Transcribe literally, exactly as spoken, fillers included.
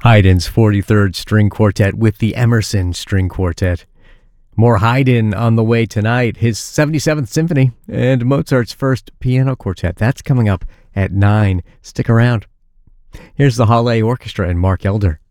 Haydn's forty-third String Quartet with the Emerson String Quartet. More Haydn on the way tonight, his seventy-seventh Symphony, and Mozart's first piano quartet. That's coming up at nine. Stick around. Here's the Halle Orchestra and Mark Elder.